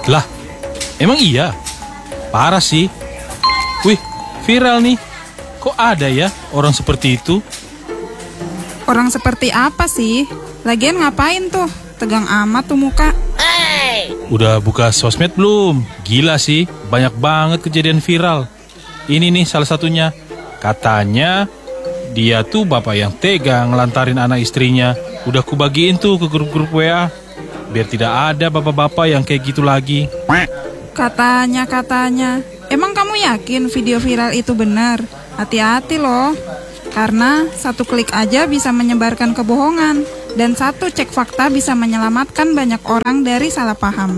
Lah, emang iya? Parah sih. Wih, viral nih. Kok ada ya orang seperti itu? Orang seperti apa sih? Lagian ngapain tuh? Tegang amat tuh muka. Udah buka sosmed belum? Gila sih, banyak banget kejadian viral. Ini nih salah satunya. Katanya dia tuh bapak yang tega ngelantarin anak istrinya. Udah kubagiin tuh ke grup-grup WA. Biar tidak ada bapak-bapak yang kayak gitu lagi. Katanya. Emang kamu yakin video viral itu benar? Hati-hati loh. Karena satu klik aja bisa menyebarkan kebohongan. Dan satu cek fakta bisa menyelamatkan banyak orang dari salah paham.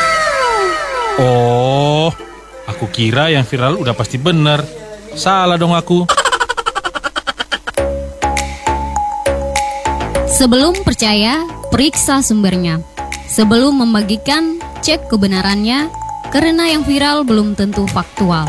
Oh, aku kira yang viral udah pasti benar. Salah dong aku. Sebelum percaya, periksa sumbernya. Sebelum membagikan, cek kebenarannya, karena yang viral belum tentu faktual.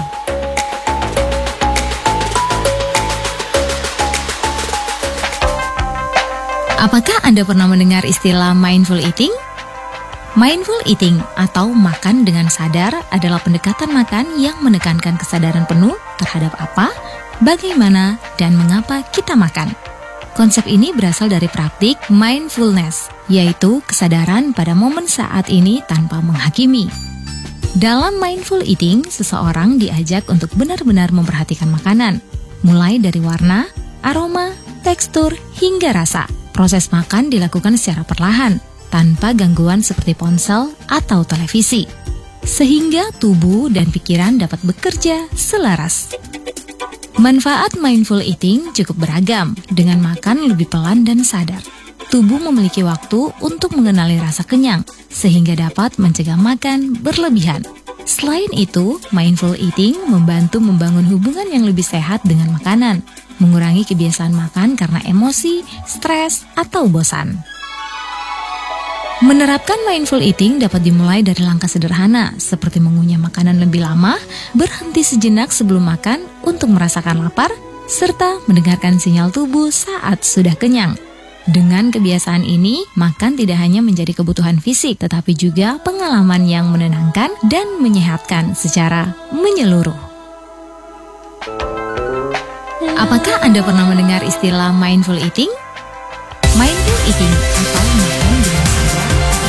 Apakah Anda pernah mendengar istilah mindful eating? Mindful eating atau makan dengan sadar adalah pendekatan makan yang menekankan kesadaran penuh terhadap apa, bagaimana, dan mengapa kita makan. Konsep ini berasal dari praktik mindfulness, yaitu kesadaran pada momen saat ini tanpa menghakimi. Dalam mindful eating, seseorang diajak untuk benar-benar memperhatikan makanan, mulai dari warna, aroma, tekstur, hingga rasa. Proses makan dilakukan secara perlahan, tanpa gangguan seperti ponsel atau televisi, sehingga tubuh dan pikiran dapat bekerja selaras. Manfaat mindful eating cukup beragam, dengan makan lebih pelan dan sadar. Tubuh memiliki waktu untuk mengenali rasa kenyang, sehingga dapat mencegah makan berlebihan. Selain itu, mindful eating membantu membangun hubungan yang lebih sehat dengan makanan, mengurangi kebiasaan makan karena emosi, stres, atau bosan. Menerapkan mindful eating dapat dimulai dari langkah sederhana, seperti mengunyah makanan lebih lama, berhenti sejenak sebelum makan untuk merasakan lapar, serta mendengarkan sinyal tubuh saat sudah kenyang. Dengan kebiasaan ini, makan tidak hanya menjadi kebutuhan fisik, tetapi juga pengalaman yang menenangkan dan menyehatkan secara menyeluruh. Apakah Anda pernah mendengar istilah mindful eating? Mindful eating atau makan dengan sadar.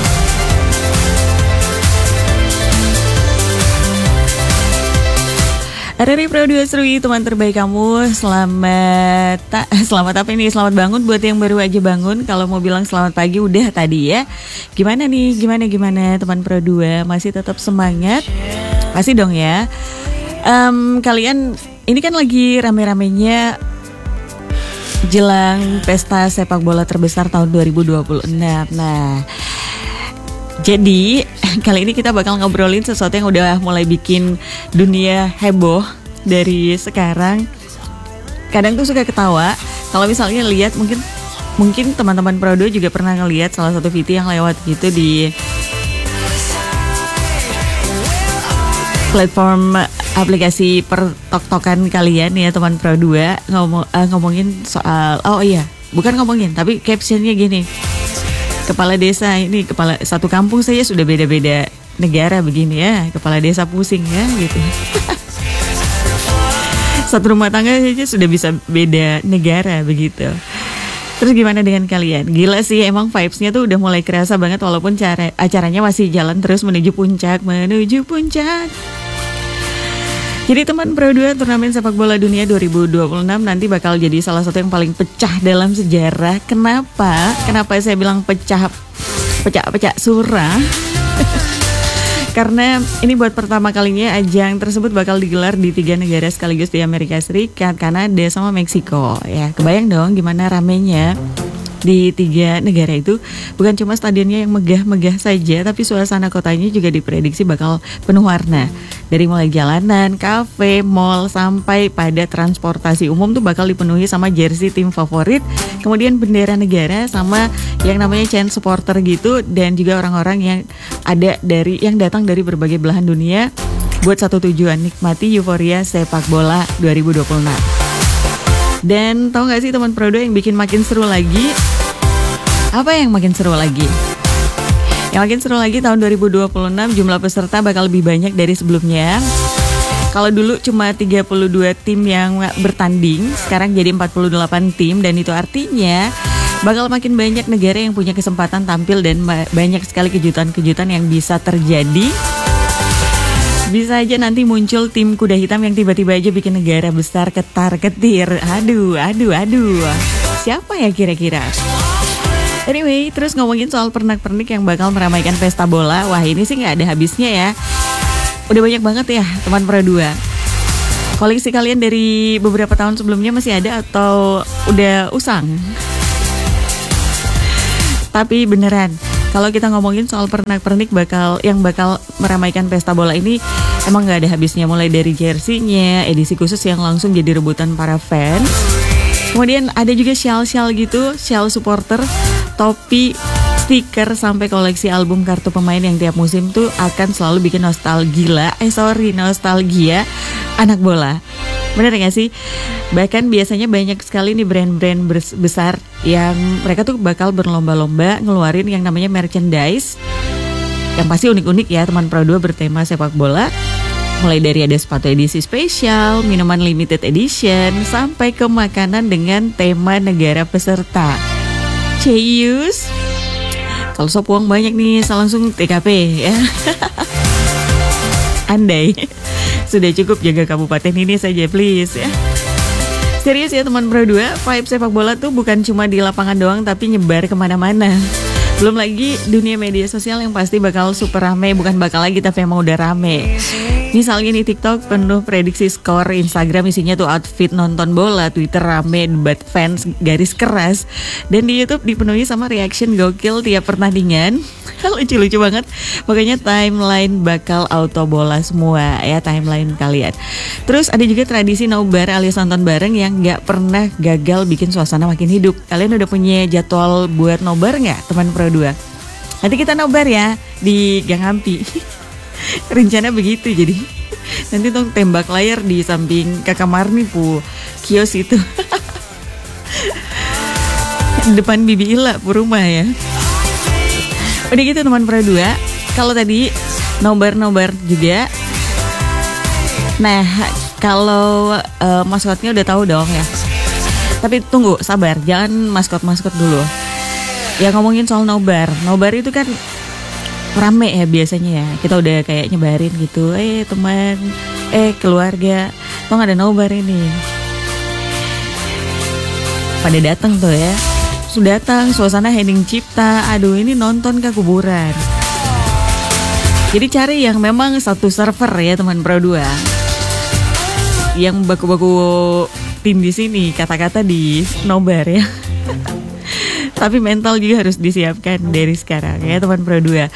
RRI Pro 2 Serui, teman terbaik kamu. Selamat apa ini? Selamat bangun buat yang baru aja bangun. Kalau mau bilang selamat pagi udah tadi ya. Gimana nih? Gimana teman Pro 2? Masih tetap semangat? Masih dong ya. Kalian ini kan lagi rame-ramenya jelang pesta sepak bola terbesar tahun 2026. Nah, jadi kali ini kita bakal ngobrolin sesuatu yang udah mulai bikin dunia heboh dari sekarang. Kadang tuh suka ketawa kalau misalnya lihat, mungkin teman-teman Prodo juga pernah ngelihat salah satu VT yang lewat gitu di platform aplikasi pertok-tokan kalian ya teman Pro 2, ngomongin soal, bukan ngomongin tapi captionnya gini. Kepala desa ini, kepala satu kampung saya sudah beda-beda negara begini ya, kepala desa pusing ya gitu. Satu rumah tangga saja sudah bisa beda negara begitu. Terus gimana dengan kalian? Gila sih, emang vibes-nya tuh udah mulai kerasa banget walaupun acaranya masih jalan terus menuju puncak. Jadi teman Pro 2, turnamen sepak bola dunia 2026 nanti bakal jadi salah satu yang paling pecah dalam sejarah. Kenapa? Kenapa saya bilang pecah surah? Karena ini buat pertama kalinya ajang tersebut bakal digelar di 3 negara sekaligus di Amerika Serikat, Kanada, sama Meksiko. Ya, kebayang dong gimana ramenya di 3 negara itu. Bukan cuma stadionnya yang megah-megah saja, tapi suasana kotanya juga diprediksi bakal penuh warna. Dari mulai jalanan, kafe, mall, sampai pada transportasi umum tuh bakal dipenuhi sama jersey tim favorit, kemudian bendera negara, sama yang namanya chant supporter gitu, dan juga orang-orang yang datang dari berbagai belahan dunia buat satu tujuan, nikmati euforia sepak bola 2026. Dan tahu gak sih teman Prodo yang bikin makin seru lagi? Apa yang makin seru lagi? Yang makin seru lagi tahun 2026 jumlah peserta bakal lebih banyak dari sebelumnya. Kalau dulu cuma 32 tim yang bertanding, sekarang jadi 48 tim, dan itu artinya bakal makin banyak negara yang punya kesempatan tampil dan banyak sekali kejutan-kejutan yang bisa terjadi. Bisa aja nanti muncul tim kuda hitam yang tiba-tiba aja bikin negara besar ketar-ketir. Aduh. Siapa ya kira-kira? Anyway, terus ngomongin soal pernak-pernik yang bakal meramaikan pesta bola. Wah, ini sih nggak ada habisnya ya. Udah banyak banget ya teman Pro 2. Koleksi kalian dari beberapa tahun sebelumnya masih ada atau udah usang? Tapi beneran, kalau kita ngomongin soal pernak-pernik yang bakal meramaikan pesta bola ini, emang nggak ada habisnya. Mulai dari jersey-nya, edisi khusus yang langsung jadi rebutan para fans. Kemudian ada juga shawl-shawl gitu, shawl supporter, topi, stiker, sampai koleksi album kartu pemain yang tiap musim tuh akan selalu bikin nostalgia anak bola. Bener gak sih? Bahkan biasanya banyak sekali nih brand-brand besar yang mereka tuh bakal berlomba-lomba ngeluarin yang namanya merchandise, yang pasti unik-unik ya teman Pro 2 bertema sepak bola. Mulai dari ada sepatu edisi spesial, minuman limited edition, sampai ke makanan dengan tema negara peserta. Cius. Kalau sop uang banyak nih, langsung TKP ya. Andai. Sudah cukup jaga kabupaten ini saja please ya. Serius ya teman Pro 2, vibe sepak bola tuh bukan cuma di lapangan doang tapi nyebar kemana-mana. Belum lagi dunia media sosial yang pasti bakal super rame, bukan bakal lagi tapi emang udah rame. Misalnya nih TikTok penuh prediksi skor, Instagram isinya tuh outfit nonton bola, Twitter rame debat fans garis keras, dan di YouTube dipenuhi sama reaction gokil tiap pertandingan. Lucu-lucu banget. Pokoknya timeline bakal auto bola semua ya, timeline kalian. Terus ada juga tradisi nobar alias nonton bareng yang gak pernah gagal bikin suasana makin hidup. Kalian udah punya jadwal buat nobar gak teman Pro 2? Nanti kita nobar ya di Gang Ampi. Rencana begitu, jadi nanti tuh tembak layar di samping Kakak Marni kios itu. Depan Bibi Ila rumah ya. Udah gitu teman Pro 2. Kalau tadi nobar juga. Nah, kalau maskotnya udah tahu dong ya. Tapi tunggu, sabar, jangan maskot dulu. Ya ngomongin soal nobar itu kan rame ya biasanya ya. Kita udah kayak nyebarin gitu, teman, keluarga, tau gak ada nobar ini. Pada datang tuh ya. Sudah datang, suasana hening cipta. Aduh, ini nonton ke kuburan. Jadi cari yang memang satu server ya teman Pro 2. Yang baku-baku tim di sini, kata-kata di nobar ya. Tapi mental juga harus disiapkan dari sekarang ya teman Pro 2.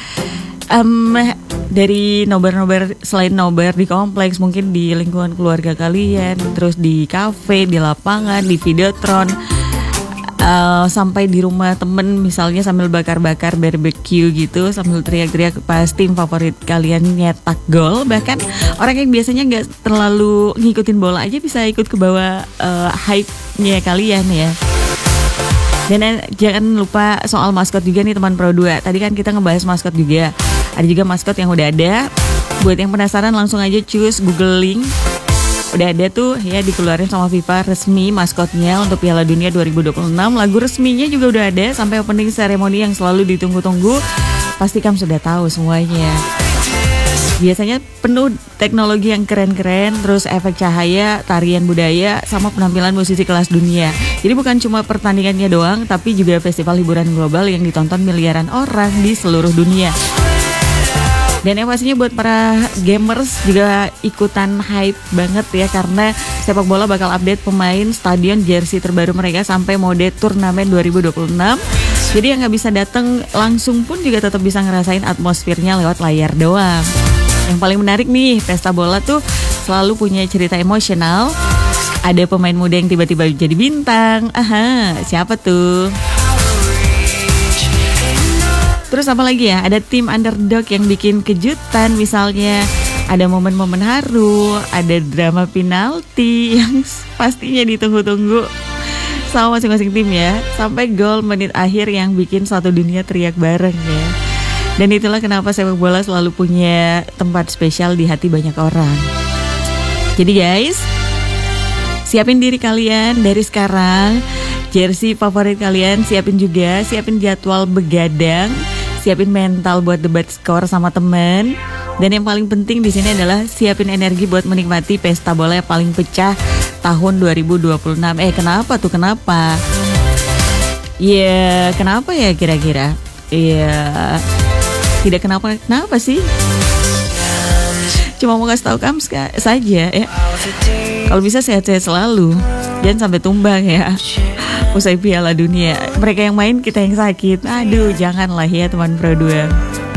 Dari nobar-nobar, selain nobar di kompleks, mungkin di lingkungan keluarga kalian, terus di kafe, di lapangan, di videotron, sampai di rumah temen misalnya sambil bakar-bakar barbecue gitu, sambil teriak-teriak pas tim favorit kalian nyetak gol. Bahkan orang yang biasanya gak terlalu ngikutin bola aja bisa ikut ke bawah hype-nya kalian ya. Dan jangan lupa soal maskot juga nih teman Pro 2. Tadi kan kita ngebahas maskot juga. Ada juga maskot yang udah ada. Buat yang penasaran langsung aja cus googling. Udah ada tuh ya, dikeluarin sama FIFA resmi maskotnya untuk Piala Dunia 2026. Lagu resminya juga udah ada, sampai opening ceremony yang selalu ditunggu-tunggu. Pasti kamu sudah tahu semuanya. Biasanya penuh teknologi yang keren-keren, terus efek cahaya, tarian budaya, sama penampilan musisi kelas dunia. Jadi bukan cuma pertandingannya doang, tapi juga festival hiburan global yang ditonton miliaran orang di seluruh dunia. Dan yang pastinya buat para gamers juga ikutan hype banget ya, karena sepak bola bakal update pemain, stadion, jersey terbaru mereka sampai mode turnamen 2026. Jadi yang gak bisa datang langsung pun juga tetap bisa ngerasain atmosfernya lewat layar doang. Yang paling menarik nih, pesta bola tuh selalu punya cerita emosional. Ada pemain muda yang tiba-tiba jadi bintang. Siapa tuh? Terus apa lagi ya? Ada tim underdog yang bikin kejutan, misalnya ada momen-momen haru, ada drama penalti yang pastinya ditunggu-tunggu sama masing-masing tim ya. Sampai gol menit akhir yang bikin satu dunia teriak bareng ya. Dan itulah kenapa sepak bola selalu punya tempat spesial di hati banyak orang. Jadi guys, siapin diri kalian dari sekarang. Jersey favorit kalian siapin juga, siapin jadwal begadang, siapin mental buat debat skor sama temen. Dan yang paling penting di sini adalah siapin energi buat menikmati pesta bola yang paling pecah tahun 2026. Kenapa tuh? Kenapa? Ya, kenapa ya kira-kira? Ya, tidak kenapa sih? Cuma mau kasih tahu kamu saja ya. Kalau bisa sehat-sehat selalu, jangan sampai tumbang ya. Usai Piala Dunia, mereka yang main kita yang sakit. Aduh, janganlah ya teman Pro 2.